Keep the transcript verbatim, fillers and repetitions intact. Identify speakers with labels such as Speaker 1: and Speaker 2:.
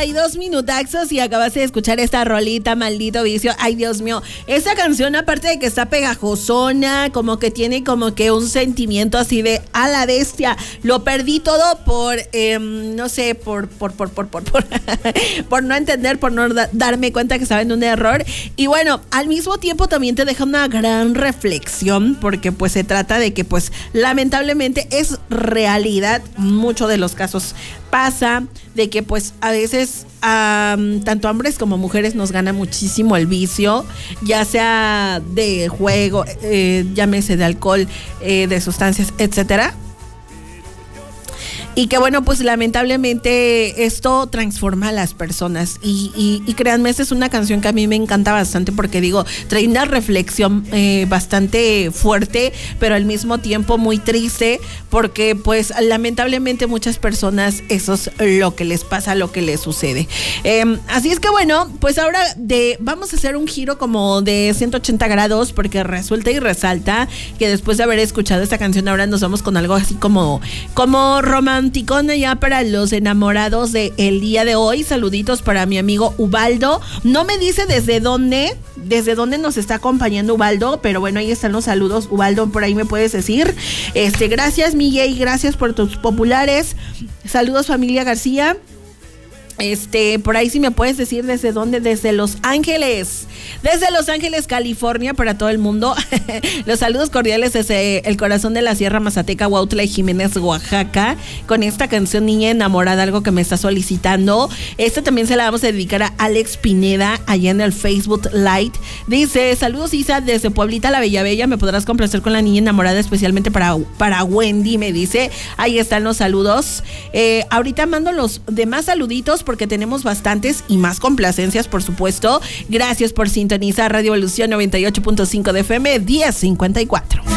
Speaker 1: y dos minutaxos y acabas de escuchar esta rolita, Maldito Vicio. Ay, Dios mío, esta canción, aparte de que está pegajosona, como que tiene como que un sentimiento así de a la bestia, lo perdí todo por, eh, no sé, por, por, por, por, por, por, por no entender, por no da- darme cuenta que estaba en un error. Y bueno, al mismo tiempo también te deja una gran reflexión, porque pues se trata de que pues lamentablemente es realidad, muchos de los casos pasa, de que pues a veces um, tanto hombres como mujeres nos gana muchísimo el vicio, ya sea de juego, eh, llámese de alcohol, eh, de sustancias, etcétera. Y que bueno, pues lamentablemente esto transforma a las personas y, y, y créanme, esta es una canción que a mí me encanta bastante porque digo, trae una reflexión eh, bastante fuerte, pero al mismo tiempo muy triste porque pues lamentablemente muchas personas eso es lo que les pasa, lo que les sucede. Eh, así es que bueno, pues ahora de vamos a hacer un giro como de ciento ochenta grados porque resulta y resalta que después de haber escuchado esta canción ahora nos vamos con algo así como, como romántico. Anticona ya para los enamorados del día de hoy. Saluditos para mi amigo Ubaldo. No me dice desde dónde, desde dónde nos está acompañando Ubaldo, pero bueno, ahí están los saludos. Ubaldo, por ahí me puedes decir. Este, gracias, Miguel, gracias por tus populares. Saludos, familia García. Este, por ahí sí me puedes decir desde dónde, desde Los Ángeles, desde Los Ángeles, California, para todo el mundo. Los saludos cordiales desde el corazón de la Sierra Mazateca, Huautla y Jiménez, Oaxaca, con esta canción Niña Enamorada, algo que me está solicitando. Esta también se la vamos a dedicar a Alex Pineda, allá en el Facebook Live. Dice, saludos Isa, desde Pueblita la Bella Bella, me podrás complacer con la Niña Enamorada, especialmente para, para Wendy, me dice. Ahí están los saludos. Eh, ahorita mando los demás saluditos porque tenemos bastantes y más complacencias, por supuesto. Gracias por sintonizar Radio Evolución noventa y ocho punto cinco de F M, diez cincuenta y cuatro.